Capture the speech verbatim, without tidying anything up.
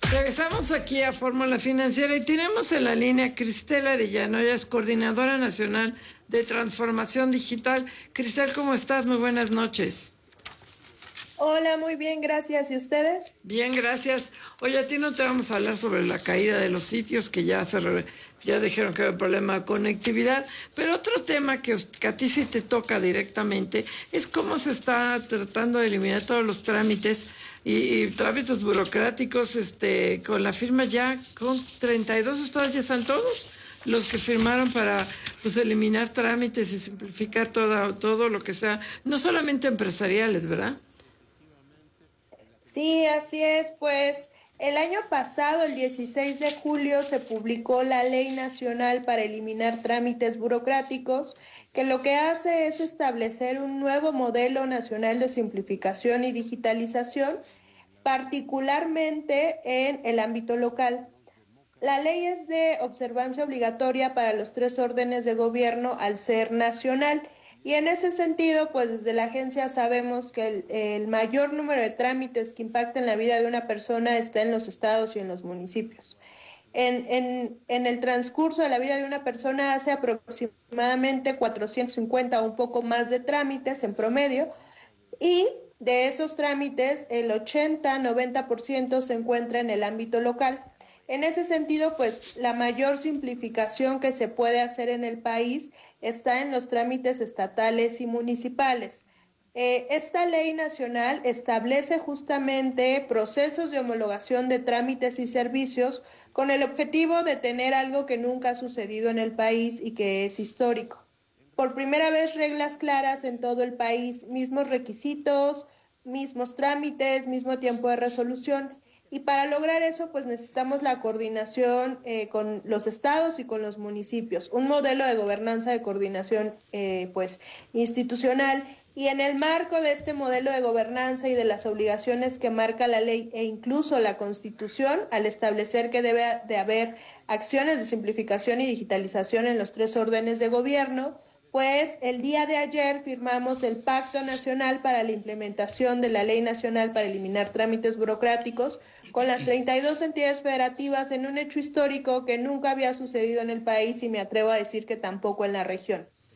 Regresamos aquí a Fórmula Financiera y tenemos en la línea a Cristel Arellano, ella es Coordinadora Nacional de Transformación Digital. Cristel, ¿cómo estás? Muy buenas noches. Hola, muy bien, gracias. ¿Y ustedes? Bien, gracias. Oye, a ti no te vamos a hablar sobre la caída de los sitios, que ya se re, ya dijeron que hay un problema de conectividad, pero otro tema que, que a ti sí te toca directamente es cómo se está tratando de eliminar todos los trámites y, y trámites burocráticos, este, con la firma ya, con treinta y dos estados ya están todos los que firmaron para pues eliminar trámites y simplificar todo, todo lo que sea, no solamente empresariales, ¿verdad? Sí, así es, pues el año pasado, el dieciséis de julio, se publicó la Ley Nacional para eliminar trámites burocráticos, que lo que hace es establecer un nuevo modelo nacional de simplificación y digitalización, particularmente en el ámbito local. La ley es de observancia obligatoria para los tres órdenes de gobierno al ser nacional. Y en ese sentido, pues desde la agencia sabemos que el, el mayor número de trámites que impactan la vida de una persona está en los estados y en los municipios. En, en, en el transcurso de la vida de una persona hace aproximadamente cuatrocientos cincuenta o un poco más de trámites en promedio, y de esos trámites el ochenta noventa por ciento se encuentra en el ámbito local. En ese sentido, pues la mayor simplificación que se puede hacer en el país está en los trámites estatales y municipales. Eh, esta ley nacional establece justamente procesos de homologación de trámites y servicios con el objetivo de tener algo que nunca ha sucedido en el país y que es histórico. Por primera vez, reglas claras en todo el país, mismos requisitos, mismos trámites, mismo tiempo de resolución. Y para lograr eso, pues necesitamos la coordinación eh, con los estados y con los municipios, un modelo de gobernanza de coordinación eh, pues institucional. Y en el marco de este modelo de gobernanza y de las obligaciones que marca la ley e incluso la Constitución, al establecer que debe de haber acciones de simplificación y digitalización en los tres órdenes de gobierno, pues el día de ayer firmamos el Pacto Nacional para la implementación de la Ley Nacional para eliminar trámites burocráticos con las treinta y dos entidades federativas en un hecho histórico que nunca había sucedido en el país y me atrevo a decir que tampoco en la región.